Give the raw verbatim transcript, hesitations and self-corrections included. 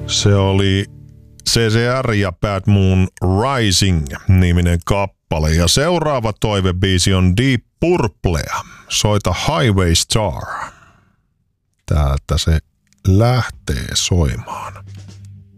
Se oli C C R ja Bad Moon Rising-niminen kappale. Ja seuraava toivebiisi on Deep Purplea. Soita Highway Star. Täältä se lähtee soimaan.